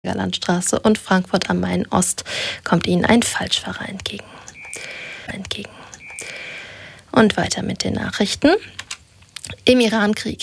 Landstraße und Frankfurt am Main Ost kommt Ihnen ein Falschfahrer entgegen. Und weiter mit den Nachrichten. Im Irankrieg